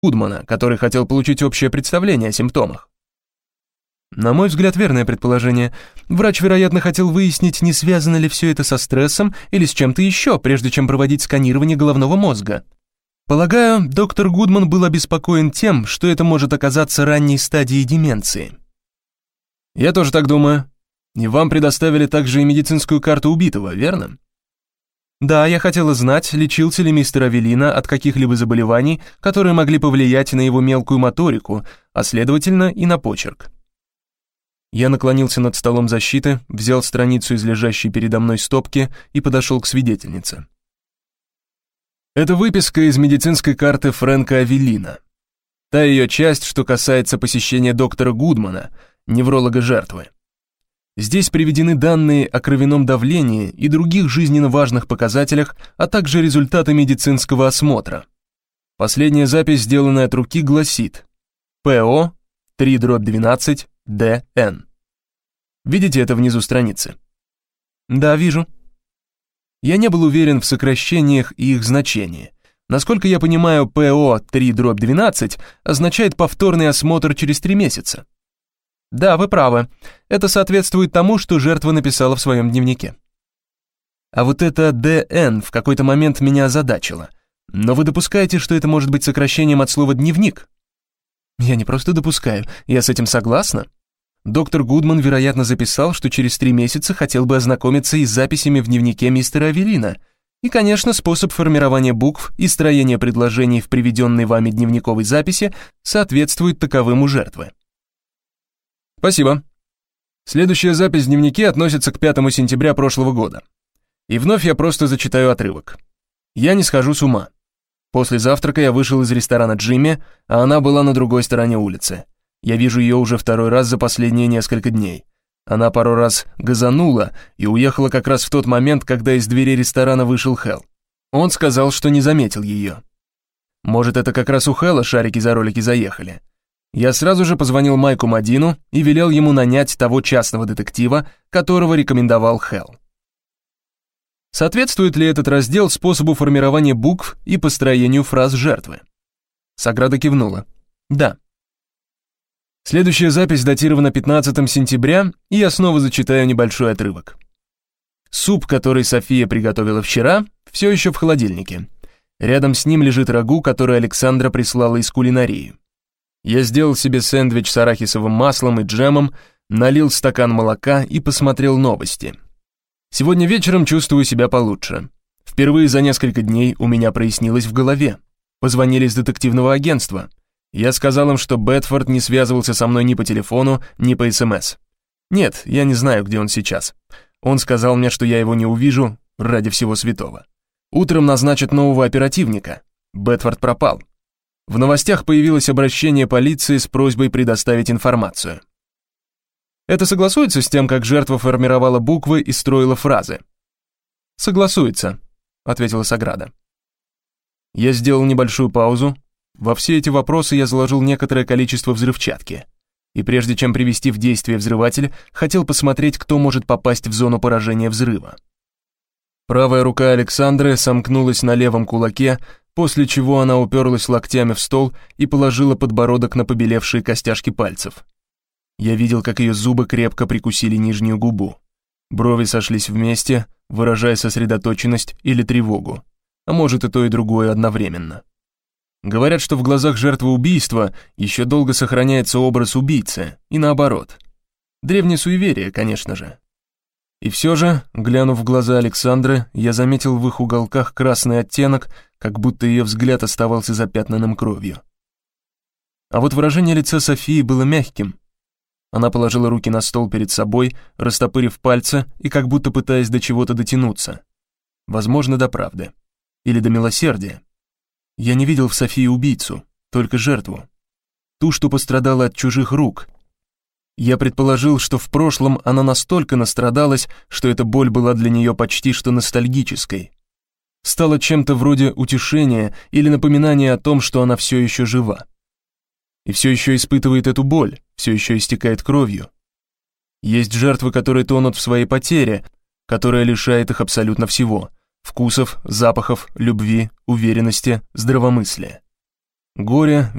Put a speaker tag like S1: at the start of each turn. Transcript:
S1: Гудмана, который хотел получить общее представление о симптомах. На мой взгляд, верное предположение. Врач, вероятно, хотел выяснить, не связано ли все это со стрессом или с чем-то еще, прежде чем проводить сканирование головного мозга. Полагаю, доктор Гудман был обеспокоен тем, что это может оказаться ранней стадией деменции. Я тоже так думаю. И вам предоставили также и медицинскую карту убитого, верно? Да, я хотела знать, лечился ли мистер Авелина от каких-либо заболеваний, которые могли повлиять на его мелкую моторику, а следовательно и на почерк. Я наклонился над столом защиты, взял страницу из лежащей передо мной стопки и подошел к свидетельнице. Это выписка из медицинской карты Фрэнка Авелина. Та ее часть, что касается посещения доктора Гудмана, невролога жертвы. Здесь приведены данные о кровяном давлении и других жизненно важных показателях, а также результаты медицинского осмотра. Последняя запись, сделанная от руки, гласит ПО 3/12 ДН. Видите это внизу страницы? Да, вижу. Я не был уверен в сокращениях и их значении. Насколько я понимаю, ПО 3/12 означает повторный осмотр через 3 месяца. Да, вы правы. Это соответствует тому, что жертва написала в своем дневнике. А вот это ДН в какой-то момент меня озадачило. Но вы допускаете, что это может быть сокращением от слова «дневник»? Я не просто допускаю, я с этим согласна. Доктор Гудман, вероятно, записал, что через 3 месяца хотел бы ознакомиться и с записями в дневнике мистера Авелина. И, конечно, способ формирования букв и строения предложений в приведенной вами дневниковой записи соответствует таковым у жертвы. Спасибо. Следующая запись в дневнике относится к 5 сентября прошлого года. И вновь я просто зачитаю отрывок. Я не схожу с ума. После завтрака я вышел из ресторана Джимми, а она была на другой стороне улицы. Я вижу ее уже 2-й раз за последние несколько дней. Она пару раз газанула и уехала как раз в тот момент, когда из двери ресторана вышел Хэл. Он сказал, что не заметил ее. Может, это как раз у Хэла шарики за ролики заехали. Я сразу же позвонил Майку Мадину и велел ему нанять того частного детектива, которого рекомендовал Хэл. Соответствует ли этот раздел способу формирования букв и построению фраз жертвы? Саграда кивнула. Да. Следующая запись датирована 15 сентября, и я снова зачитаю небольшой отрывок. Суп, который София приготовила вчера, все еще в холодильнике. Рядом с ним лежит рагу, который Александра прислала из кулинарии. Я сделал себе сэндвич с арахисовым маслом и джемом, налил стакан молока и посмотрел новости. Сегодня вечером чувствую себя получше. Впервые за несколько дней у меня прояснилось в голове. Позвонили из детективного агентства. Я сказал им, что Бетфорд не связывался со мной ни по телефону, ни по СМС. Нет, я не знаю, где он сейчас. Он сказал мне, что я его не увижу ради всего святого. Утром назначат нового оперативника. Бетфорд пропал. В новостях появилось обращение полиции с просьбой предоставить информацию. Это согласуется с тем, как жертва формировала буквы и строила фразы? Согласуется, ответила Саграда. Я сделал небольшую паузу. Во все эти вопросы я заложил некоторое количество взрывчатки. И прежде чем привести в действие взрыватель, хотел посмотреть, кто может попасть в зону поражения взрыва. Правая рука Александры сомкнулась на левом кулаке, после чего она уперлась локтями в стол и положила подбородок на побелевшие костяшки пальцев. Я видел, как ее зубы крепко прикусили нижнюю губу. Брови сошлись вместе, выражая сосредоточенность или тревогу, а может и то, и другое одновременно. Говорят, что в глазах жертвы убийства еще долго сохраняется образ убийцы, и наоборот. Древнее суеверие, конечно же. И все же, глянув в глаза Александры, я заметил в их уголках красный оттенок, как будто ее взгляд оставался запятнанным кровью. А вот выражение лица Софии было мягким. Она положила руки на стол перед собой, растопырив пальцы и как будто пытаясь до чего-то дотянуться. Возможно, до правды. Или до милосердия. Я не видел в Софии убийцу, только жертву. Ту, что пострадала от чужих рук. Я предположил, что в прошлом она настолько настрадалась, что эта боль была для нее почти что ностальгической. Стала чем-то вроде утешения или напоминания о том, что она все еще жива. И все еще испытывает эту боль, все еще истекает кровью. Есть жертвы, которые тонут в своей потере, которая лишает их абсолютно всего: вкусов, запахов, любви, уверенности, здравомыслия. Горе,